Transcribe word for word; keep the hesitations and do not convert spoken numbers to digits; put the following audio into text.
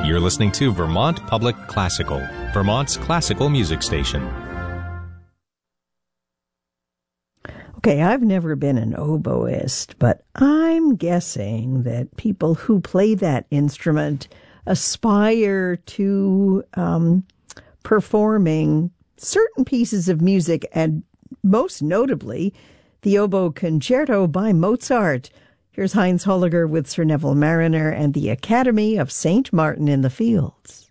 You're listening to Vermont Public Classical, Vermont's classical music station. Okay, I've never been an oboist, but I'm guessing that people who play that instrument aspire to um, performing certain pieces of music, and most notably, the Oboe Concerto by Mozart. Here's Heinz Holliger with Sir Neville Marriner and the Academy of Saint Martin in the Fields.